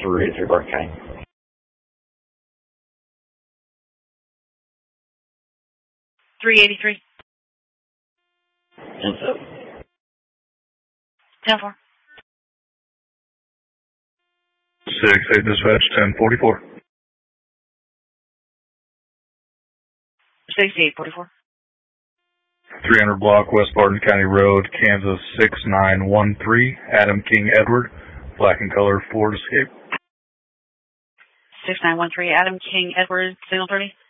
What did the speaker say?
383 Barton County. .383. 10-7. 10-4. 6-8 dispatch 1044. 6844. 300 block West Barton County Road, Kansas 6913. Adam King Edward, black and color, Ford Escape. 6913, Adam King Edward, signal 30.